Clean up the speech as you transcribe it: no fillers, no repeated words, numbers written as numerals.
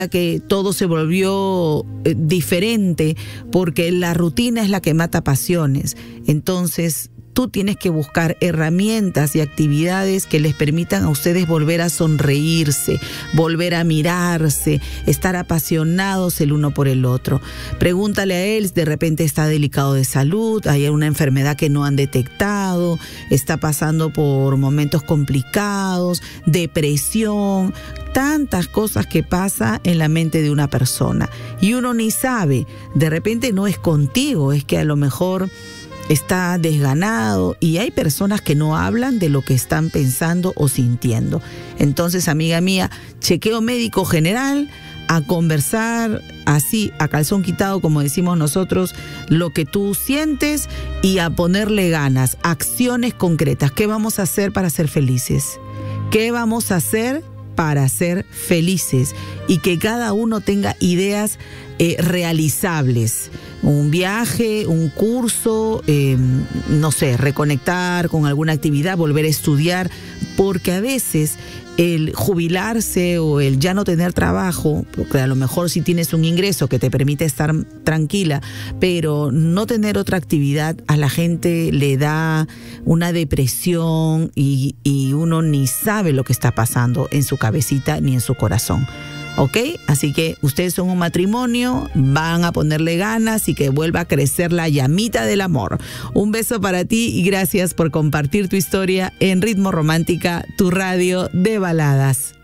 que todo se volvió diferente, porque la rutina es la que mata pasiones. Entonces, tú tienes que buscar herramientas y actividades que les permitan a ustedes volver a sonreírse, volver a mirarse, estar apasionados el uno por el otro. Pregúntale a él, de repente está delicado de salud, hay una enfermedad que no han detectado, está pasando por momentos complicados, depresión, tantas cosas que pasa en la mente de una persona. Y uno ni sabe, de repente no es contigo, es que a lo mejor está desganado, y hay personas que no hablan de lo que están pensando o sintiendo. Entonces, amiga mía, chequeo médico general, a conversar así, a calzón quitado, como decimos nosotros, lo que tú sientes, y a ponerle ganas, acciones concretas. ¿Qué vamos a hacer para ser felices? ¿Qué vamos a hacer para ser felices? Y que cada uno tenga ideas realizables. Un viaje, un curso, no sé, reconectar con alguna actividad, volver a estudiar, porque a veces el jubilarse o el ya no tener trabajo, porque a lo mejor sí tienes un ingreso que te permite estar tranquila, pero no tener otra actividad, a la gente le da una depresión y uno ni sabe lo que está pasando en su cabecita ni en su corazón. ¿Ok? Así que ustedes son un matrimonio, van a ponerle ganas y que vuelva a crecer la llamita del amor. Un beso para ti y gracias por compartir tu historia en Ritmo Romántica, tu radio de baladas.